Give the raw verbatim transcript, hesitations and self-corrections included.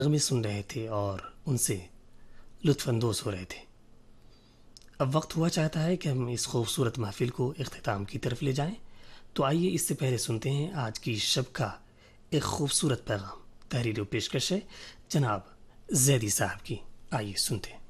नगमे सुन रहे थे और उनसे लुत्फ़अंदोज़ हो रहे थे। अब वक्त हुआ चाहता है कि हम इस खूबसूरत महफिल को इख्तिताम की तरफ ले जाएं। तो आइए इससे पहले सुनते हैं आज की शब का एक खूबसूरत पैगाम। तहरीर व पेशकश है जनाब जैदी साहब की। आइए सुनते हैं।